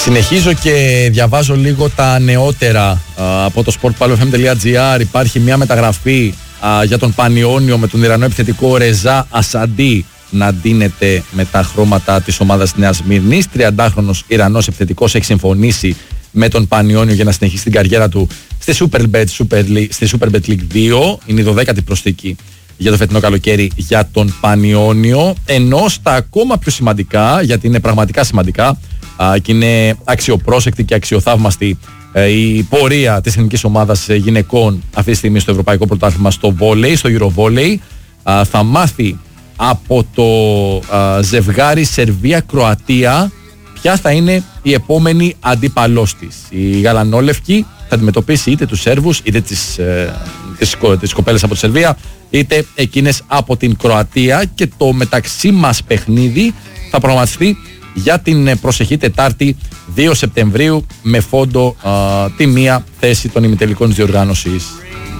Συνεχίζω και διαβάζω λίγο τα νεότερα από το sportpalofm.gr. Υπάρχει μια μεταγραφή για τον Πανιόνιο με τον Ιρανό επιθετικό Ρεζά Ασαντί να ντύνεται με τα χρώματα της ομάδας της Νέας Σμύρνης. 30χρονος Ιρανός επιθετικός έχει συμφωνήσει με τον Πανιόνιο για να συνεχίσει την καριέρα του στη Superbet League 2. Είναι η 12η προσθήκη για το φετινό καλοκαίρι για τον Πανιόνιο. Ενώ στα ακόμα πιο σημαντικά, γιατί είναι πραγματικά σημαντικά και είναι αξιοπρόσεκτη και αξιοθαύμαστη η πορεία της εθνικής ομάδας γυναικών αυτή τη στιγμή στο Ευρωπαϊκό Πρωτάθλημα στο βόλεϊ, στο Eurovolley. Θα μάθει από το ζευγάρι Σερβία-Κροατία ποια θα είναι η επόμενη αντίπαλός της. Η γαλανόλευκη θα αντιμετωπίσει είτε τους Σέρβους είτε τις κοπέλες από τη Σερβία, είτε εκείνες από την Κροατία, και το μεταξύ μας παιχνίδι θα προγραμματιστεί για την προσεχή Τετάρτη 2 Σεπτεμβρίου με φόντο τη μία θέση των ημιτελικών της διοργάνωσης.